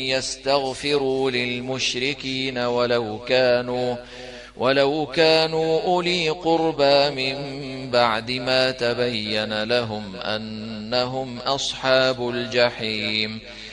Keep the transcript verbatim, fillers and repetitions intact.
يستغفروا للمشركين ولو كانوا ولو كانوا أولي قربى من بعد ما تبين لهم أنهم أصحاب الجحيم